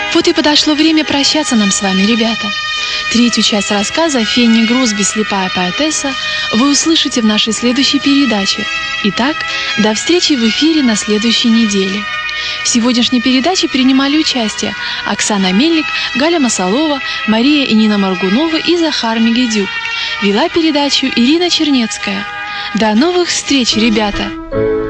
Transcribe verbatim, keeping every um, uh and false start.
Вот и подошло время прощаться нам с вами, ребята. Третью часть рассказа «Фенни Грусби. Слепая поэтесса» вы услышите в нашей следующей передаче. Итак, до встречи в эфире на следующей неделе. В сегодняшней передаче принимали участие Оксана Мельник, Галя Масалова, Мария и Нина Моргунова и Захар Мегедюк. Вела передачу Ирина Чернецкая. До новых встреч, ребята!